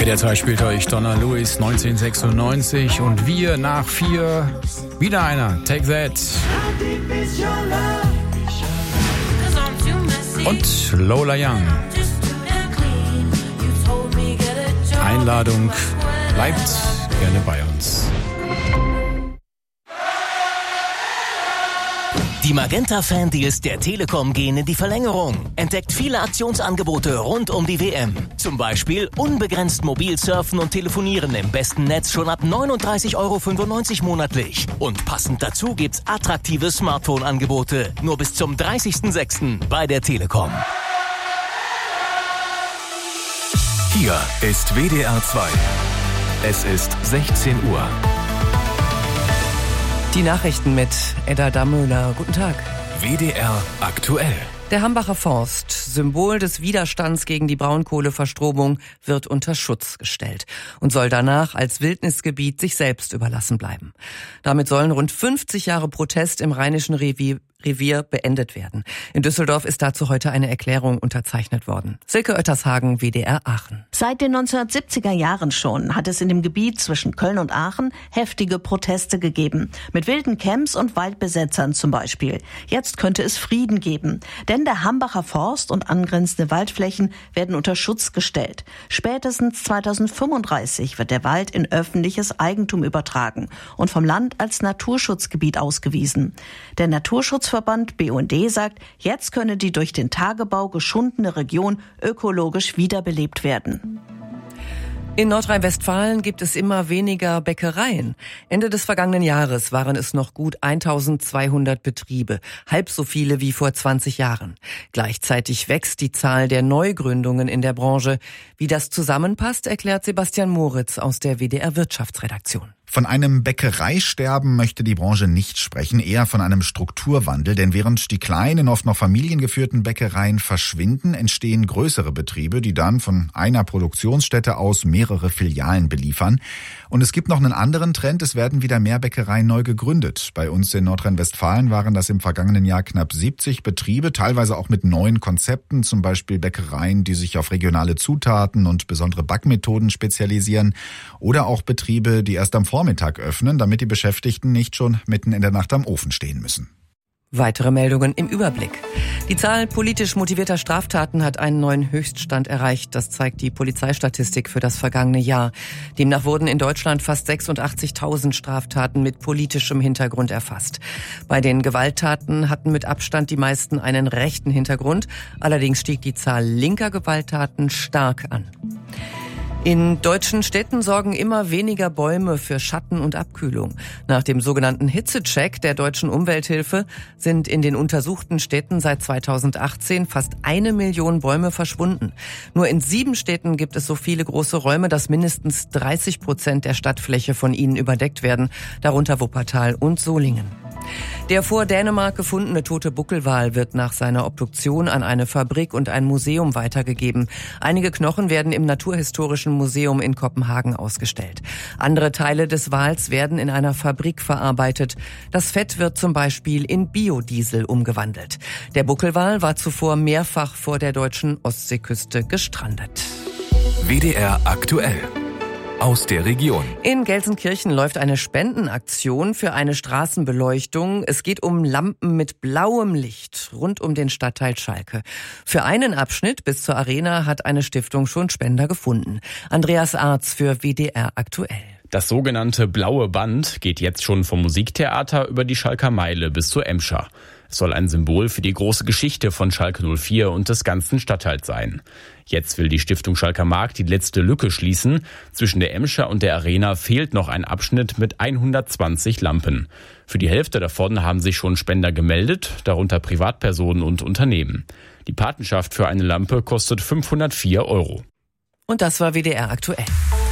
WDR 2 spielt euch Donna Lewis 1996 und wir nach 4 wieder einer, Take That. Und Lola Young. Einladung, bleibt gerne bei uns. Die Magenta-Fan-Deals der Telekom gehen in die Verlängerung. Entdeckt viele Aktionsangebote rund um die WM. Zum Beispiel unbegrenzt mobil surfen und telefonieren im besten Netz schon ab 39,95 € monatlich. Und passend dazu gibt's attraktive Smartphone-Angebote. Nur bis zum 30.06. bei der Telekom. Hier ist WDR 2. Es ist 16 Uhr. Die Nachrichten mit Edda Damöhler. Guten Tag. WDR aktuell. Der Hambacher Forst, Symbol des Widerstands gegen die Braunkohleverstromung, wird unter Schutz gestellt und soll danach als Wildnisgebiet sich selbst überlassen bleiben. Damit sollen rund 50 Jahre Protest im Rheinischen Revier beendet werden. In Düsseldorf ist dazu heute eine Erklärung unterzeichnet worden. Silke Oettershagen, WDR Aachen. Seit den 1970er Jahren schon hat es in dem Gebiet zwischen Köln und Aachen heftige Proteste gegeben. Mit wilden Camps und Waldbesetzern zum Beispiel. Jetzt könnte es Frieden geben. Denn der Hambacher Forst und angrenzende Waldflächen werden unter Schutz gestellt. Spätestens 2035 wird der Wald in öffentliches Eigentum übertragen und vom Land als Naturschutzgebiet ausgewiesen. Der Naturschutzverband BUND sagt, jetzt könne die durch den Tagebau geschundene Region ökologisch wiederbelebt werden. In Nordrhein-Westfalen gibt es immer weniger Bäckereien. Ende des vergangenen Jahres waren es noch gut 1200 Betriebe, halb so viele wie vor 20 Jahren. Gleichzeitig wächst die Zahl der Neugründungen in der Branche. Wie das zusammenpasst, erklärt Sebastian Moritz aus der WDR Wirtschaftsredaktion. Von einem Bäckereisterben möchte die Branche nicht sprechen, eher von einem Strukturwandel. Denn während die kleinen, oft noch familiengeführten Bäckereien verschwinden, entstehen größere Betriebe, die dann von einer Produktionsstätte aus mehrere Filialen beliefern. Und es gibt noch einen anderen Trend, es werden wieder mehr Bäckereien neu gegründet. Bei uns in Nordrhein-Westfalen waren das im vergangenen Jahr knapp 70 Betriebe, teilweise auch mit neuen Konzepten, zum Beispiel Bäckereien, die sich auf regionale Zutaten und besondere Backmethoden spezialisieren. Oder auch Betriebe, die erst am Vormittag öffnen, damit die Beschäftigten nicht schon mitten in der Nacht am Ofen stehen müssen. Weitere Meldungen im Überblick. Die Zahl politisch motivierter Straftaten hat einen neuen Höchststand erreicht. Das zeigt die Polizeistatistik für das vergangene Jahr. Demnach wurden in Deutschland fast 86.000 Straftaten mit politischem Hintergrund erfasst. Bei den Gewalttaten hatten mit Abstand die meisten einen rechten Hintergrund. Allerdings stieg die Zahl linker Gewalttaten stark an. In deutschen Städten sorgen immer weniger Bäume für Schatten und Abkühlung. Nach dem sogenannten Hitzecheck der Deutschen Umwelthilfe sind in den untersuchten Städten seit 2018 fast 1 Million Bäume verschwunden. Nur in 7 Städten gibt es so viele große Räume, dass mindestens 30% der Stadtfläche von ihnen überdeckt werden, darunter Wuppertal und Solingen. Der vor Dänemark gefundene tote Buckelwal wird nach seiner Obduktion an eine Fabrik und ein Museum weitergegeben. Einige Knochen werden im Naturhistorischen Museum in Kopenhagen ausgestellt. Andere Teile des Wals werden in einer Fabrik verarbeitet. Das Fett wird zum Beispiel in Biodiesel umgewandelt. Der Buckelwal war zuvor mehrfach vor der deutschen Ostseeküste gestrandet. WDR aktuell. Aus der Region. In Gelsenkirchen läuft eine Spendenaktion für eine Straßenbeleuchtung. Es geht um Lampen mit blauem Licht rund um den Stadtteil Schalke. Für einen Abschnitt bis zur Arena hat eine Stiftung schon Spender gefunden. Andreas Arz für WDR aktuell. Das sogenannte Blaue Band geht jetzt schon vom Musiktheater über die Schalker Meile bis zur Emscher. Es soll ein Symbol für die große Geschichte von Schalke 04 und des ganzen Stadtteils sein. Jetzt will die Stiftung Schalker Markt die letzte Lücke schließen. Zwischen der Emscher und der Arena fehlt noch ein Abschnitt mit 120 Lampen. Für die Hälfte davon haben sich schon Spender gemeldet, darunter Privatpersonen und Unternehmen. Die Patenschaft für eine Lampe kostet 504 €. Und das war WDR aktuell.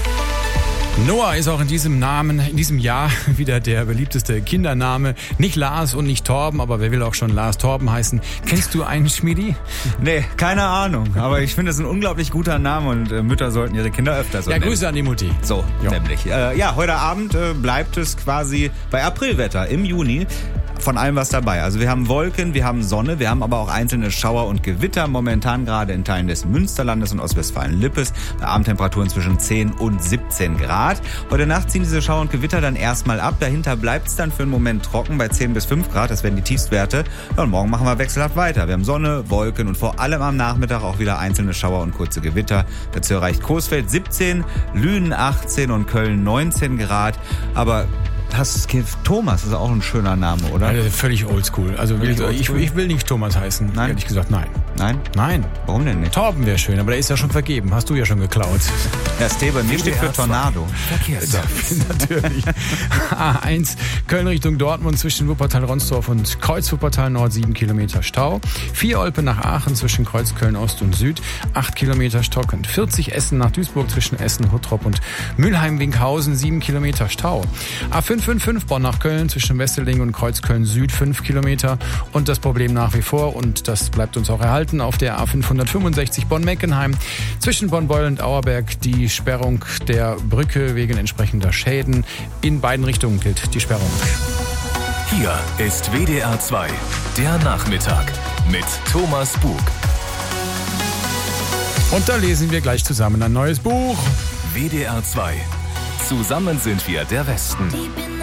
Noah ist auch in diesem Jahr wieder der beliebteste Kindername. Nicht Lars und nicht Torben, aber wer will auch schon Lars Torben heißen? Kennst du einen, Schmiedi? Nee, keine Ahnung. Aber ich finde es ein unglaublich guter Name und Mütter sollten ihre Kinder öfter so nennen. Ja, Grüße an die Mutti. So, nämlich. Heute Abend bleibt es quasi bei Aprilwetter im Juni. von allem was dabei. Also wir haben Wolken, wir haben Sonne, wir haben aber auch einzelne Schauer und Gewitter. Momentan gerade in Teilen des Münsterlandes und Ostwestfalen-Lippes. Abendtemperaturen zwischen 10 und 17 Grad. Heute Nacht ziehen diese Schauer und Gewitter dann erstmal ab. Dahinter bleibt es dann für einen Moment trocken bei 10 bis 5 Grad. Das werden die Tiefstwerte. Ja, und morgen machen wir wechselhaft weiter. Wir haben Sonne, Wolken und vor allem am Nachmittag auch wieder einzelne Schauer und kurze Gewitter. Dazu erreicht Coesfeld 17, Lünen 18 und Köln 19 Grad. Aber Thomas ist auch ein schöner Name, oder? Also völlig oldschool. Also ich will nicht Thomas heißen. Nein? Ehrlich gesagt, nein. Nein? Nein. Warum denn nicht? Torben wäre schön, aber der ist ja schon vergeben. Hast du ja schon geklaut. Ja, Stebe, mir steht für Tornado. Natürlich. A1 Köln Richtung Dortmund zwischen Wuppertal-Ronsdorf und Kreuz-Wuppertal Nord 7 Kilometer Stau. 4 Olpe nach Aachen zwischen Kreuzköln Ost und Süd 8 Kilometer stockend. 40 Essen nach Duisburg zwischen Essen, Huttrop und Mülheim-Winkhausen 7 Kilometer Stau. A555 Bonn nach Köln zwischen Wesseling und Kreuzköln Süd 5 Kilometer. Und das Problem nach wie vor, und das bleibt uns auch erhalten, auf der A565 Bonn-Meckenheim zwischen Bonn-Beul und Auerberg die Sperrung der Brücke wegen entsprechender Schäden. In beiden Richtungen gilt die Sperrung. Hier ist WDR 2, der Nachmittag mit Thomas Bug. Und da lesen wir gleich zusammen ein neues Buch. WDR 2. Zusammen sind wir der Westen.